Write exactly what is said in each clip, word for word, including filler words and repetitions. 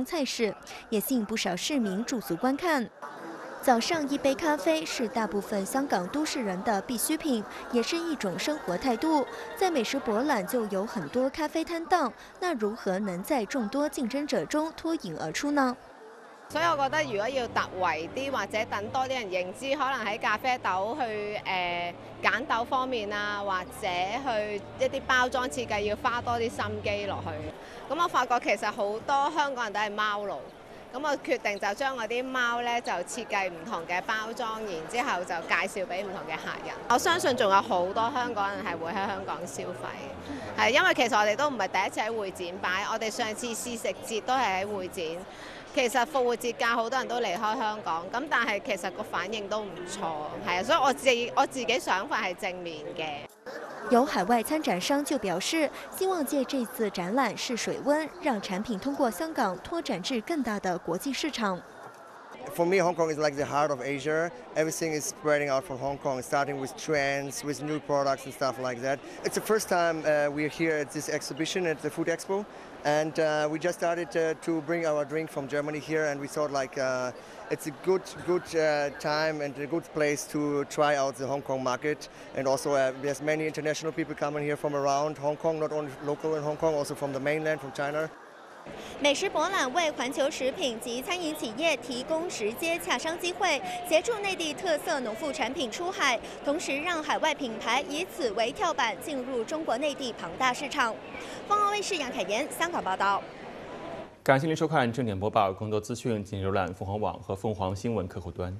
菜式，也吸引不少市民驻足观看。 早上一杯咖啡是大部分香港都市人的必需品，也是一种生活态度。在美食博览就有很多咖啡摊檔，那如何能在眾多競爭者中脱穎而出呢？ 所以我覺得如果要突圍啲或者等多啲人認知，可能喺咖啡豆去誒揀、呃、豆方面啊，或者去一啲包裝設計要花多啲心機落去。咁我發覺其實好多香港人都係貓奴。 咁我決定就將我啲貓咧就設計唔同嘅包裝，然之後就介紹俾唔同嘅客人。我相信仲有好多香港人係會喺香港消費，係因為其實我哋都唔係第一次喺會展擺，我哋上次試食節都係喺會展。其實復活節假好多人都離開香港，咁但係其實個反應都唔錯，係啊，所以我自己我自己想法係正面嘅。 有海外參展商就表示，希望借這次展覽試水溫，讓產品通過香港拓展至更大的國際市場。 For me, Hong Kong is like the heart of Asia. Everything is spreading out from Hong Kong, starting with trends, with new products and stuff like that. It's the first time uh, we're here at this exhibition at the Food Expo, and uh, we just started uh, to bring our drink from Germany here, and we thought like uh, it's a good, good uh, time and a good place to try out the Hong Kong market. And also uh, there's many international people coming here from around Hong Kong, not only local in Hong Kong, also from the mainland, from China. 美食博览为环球食品及餐饮企业提供直接洽商机会，协助内地特色农副产品出海，同时让海外品牌以此为跳板进入中国内地庞大市场。凤凰卫视杨凯妍香港报道。 感谢您收看正点播报，更多资讯请浏览凤凰网和凤凰新闻客户端。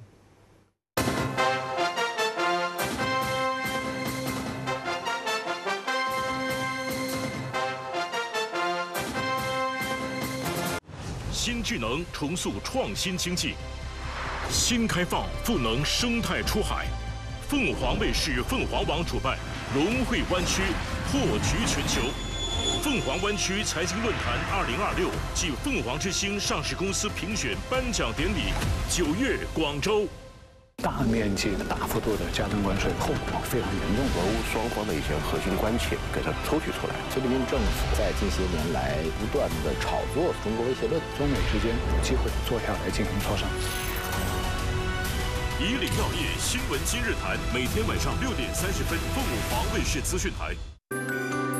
新智能重塑创新经济，新开放赋能生态出海。凤凰卫视、凤凰网主办龙汇湾区破局全球凤凰湾区财经论坛二零二六暨凤凰之星上市公司评选颁奖典礼，九月广州。 大面积的、大幅度的加征关税，后果非常严重。 俄乌双方的一些核心关切给它抽取出来。 菲律宾政府在近些年来不断的炒作中国威胁论，中美之间有机会坐下来进行磋商。 以岭药业新闻今日谈，每天晚上六点三十分，凤凰卫视资讯台。